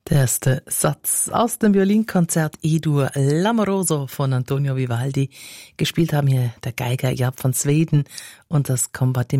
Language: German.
Der erste Satz aus dem Violinkonzert E-Dur L'Amoroso von Antonio Vivaldi. Gespielt haben hier der Geiger Jaap van Zweden und das Kompartiment